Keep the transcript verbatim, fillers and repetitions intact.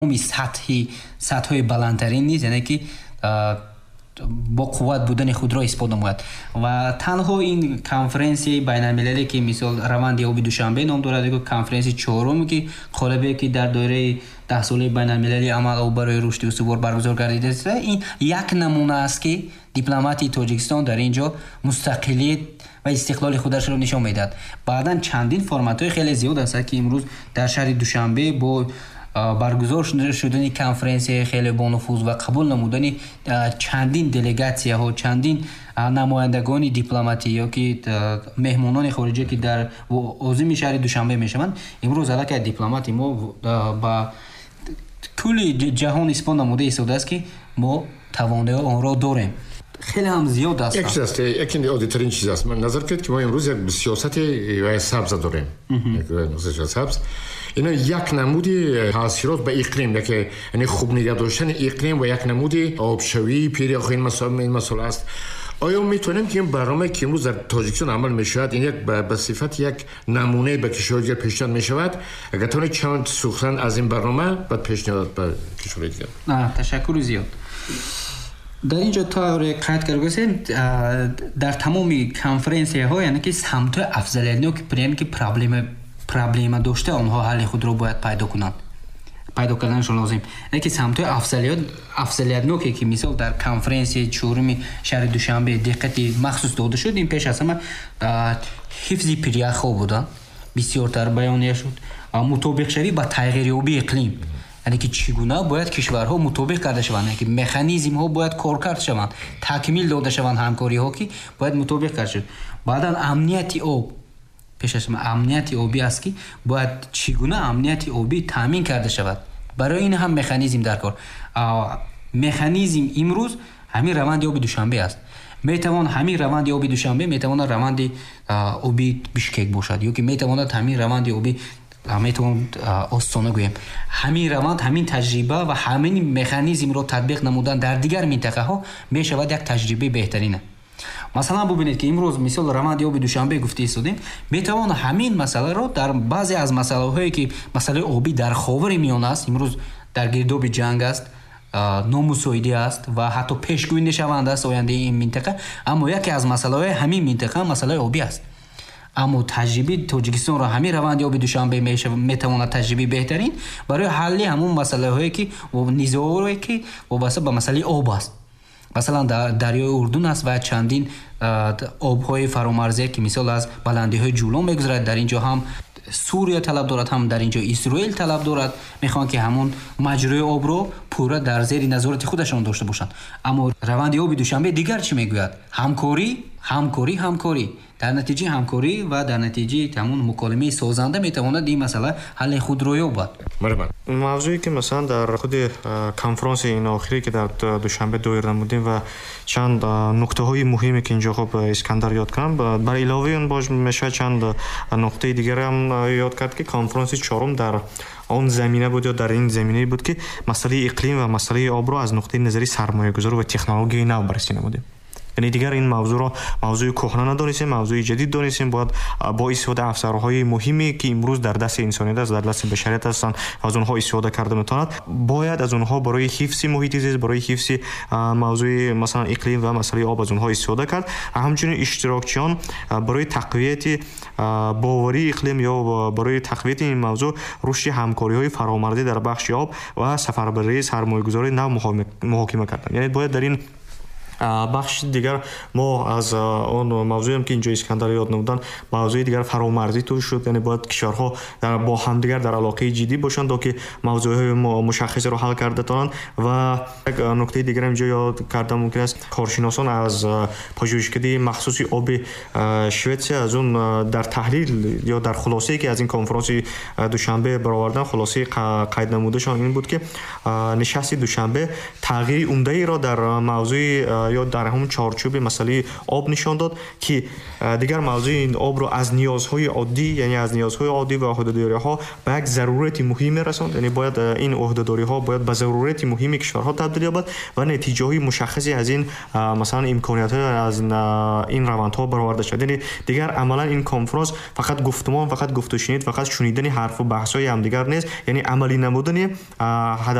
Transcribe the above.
می سطحی سطحی بالاترین نیست، یعنی که با قوت بودن خود را اثبات نماید. و تنها این کنفرانسی بین المللی که مثال روند آبی دوشنبه نام دارد، که کنفرانسی چهارم که قالبه که در دوره ده ساله بین المللی عمل آب برای رشد استوار برگزار گردیده است، این یک نمونه است که دیپلماتی تاجیکستان در اینجا مستقلیت و استقلال خودش را نشان میدهد. بعداً چندین فرمت های خیلی زیاد است که امروز در شهر دوشنبه با برگزار شدن کنفرانسی خیلی با نفوذ و قبول نمودن چندین دلگاتسیا ها، چندین نمایندگان دیپلماتی یا که مهمانان خارجی که در عازم شهر دوشنبه میشوند، امروز علاقه دیپلماتی ما با کل جهان اثبات نموده ایستاده است که ما توانایی آن را داریم. خیلی هم زیاد است. یک چیز است، یکی عادی‌ترین چیز است. من نظر کرد که ما امروز یک سیاست سبز داریم. یک سیاست سبز. اینا یک نمودی تاثیرات به اقلیم، که یعنی خوب نگه داشتن اقلیم و یک نمودی آبشویی پیری آخرین مسائل این مسئله است. آیا میتونیم که این برنامه که امروز در تاجیکستان عمل میشود این یک به صفت یک نمونه به کشورهای دیگر پیشنهاد میشود؟ اگر تونی چند سخن از این برنامه بعد پیشنهاد به کشورهای دیگر. نه تشکر زیاد. در اینجا تا قید کرده در تمام کنفرانسی ها، یعنی که سمت افضلیت که پریم که پرابلم پرابلم داشته آنها حل خود را باید پیدا کنند، پیدا کردنشون لازم. یعنی که سمت افضلیت افضلیت نوکی که مثال در کنفرانسی چهارم شهر دوشنبه دقت مخصوص داده شد، این پیش از همه حفظ پریخ‌ها بودن، بسیارتر بیانیه شد، مطابق شوی با تغییر یابی اقلیم، یعنی که چگونه باید کشورها مطابق کرده شوند، یعنی که مکانیزم ها باید کار کرد شوند، تکمیل داده شوند همکاری ها که باید مطابق کرد شد. بعدا امنیت آب، پیش از همه امنیت آبی است که باید چگونه امنیت آبی تامین کرده شود، برای این هم مکانیزم در کار. مکانیزم امروز همین روند آبی دوشنبه است. میتوان همین روند آبی دوشنبه میتواند روند آبی بیشکک باشد، یا که میتواند همین روند آبی میتوان آستانه گویم. همین روند، همین تجربه و همین مکانیزم رو تطبیق نمودن در دیگر منطقه ها میشود یک تجربه بهترینه. مثلا ببینید که امروز مثال روند آبی دوشنبه گفته ایستادیم، میتوان همین مسئله رو در بعضی از مسائل هایی که مسئله آبی در خاور میانه است، امروز در گرداب جنگ است، نامساعدی است و حتی پیشگویی نشونده است آینده این منطقه، اما یکی از مسائل همین منطقه مسئله آبی است. اما تجربه تاجیکستان را همین روند آبی دوشنبه میتواند تجربه بهترین برای حل همون مسئله هایی که و نزاعی که وابسته به مسئله آب است. مثلا در دریای اردن است و چندین آبهای فرامرزی که مثال از بلندی های جولان میگذرد، در اینجا هم سوریه طلب دارد، هم در اینجا اسرائیل طلب دارد، میخوان که همون مجرای آب رو پورا در زیر نظارت خودشان داشته باشند. اما روند آبی دوشنبه دیگر چی میگوید؟ همکاری همکاری همکاری در نتیجه همکاری و در نتیجه همون مکالمه سازنده میتواند این مسئله حل خود رو یابد. موضوعی که مثلا در خود کنفرانس این آخری که در دوشنبه دایر نمودیم و چند نکته های مهمی که اینجا خب اسکندر یاد کردم، بر علاوه اون باز میشه چند نکته دیگر هم یاد کرد که کنفرانس چهارم در اون زمینه بود یا در این زمینه بود که مسئله اقلیم و مسئله آب رو از نقطه نظری سرمایه‌گذاری و تکنولوژی نو بررسی نمودیم. یعنی دیگر این موضوع را موضوع کهنه ندانستیم، موضوع جدید دانستیم. باید با استفاده افسرهای مهمی که امروز در دست انسانیت است، در دست بشریت هستند، از اونها استفاده کرده میتواند. باید از اونها برای حفظ محیط زیست، برای حفظ موضوع مثلا اقلیم و مسئله آب از اونها استفاده کرد. همچنین اشتراکچیان برای تقویت باوری اقلیم یا برای تقویت این موضوع رشد همکاری‌های فرامرزی در بخش آب و سفربری سرمایه‌گذاری نو محاکمه کردند. یعنی باید در این بخش دیگر ما از اون موضوعی هم که اینجا اسکندر یاد نمودن، موضوع دیگر فرامرزی تو شد. یعنی باید کشورها در با هم دیگر در علاقه جدی باشند تا که موضوعهای مشخص رو حل کرده تانند. و یک نکته دیگر اینجا یاد کردم ممکن است کارشناسان از پژوهشکده مخصوص آب شوئدسیا از اون در تحلیل یا در خلاصه‌ای که از این کنفرانس دوشنبه برآوردن، خلاصه قید نمودهشان این بود که نشست دوشنبه تغییر عمده‌ای را در موضوع یا در همون چارچوب مسئله آب نشان داد که دیگر موضوع این آب رو از نیازهای عادی، یعنی از نیازهای عادی و عهده‌داری‌ها به یک ضرورت مهم رساند. یعنی باید این عهده‌داری‌ها باید به ضرورت مهم کشورها تبدیل یابد و نتیجه‌های مشخصی از این مثلا امکانیت‌های از این روندها برآورده شد. یعنی دیگر عملا این کنفرانس فقط گفتمان، فقط گفت و شنید، فقط شنیدن حرف و بحث‌های همدیگر نیست، یعنی عملی نمودن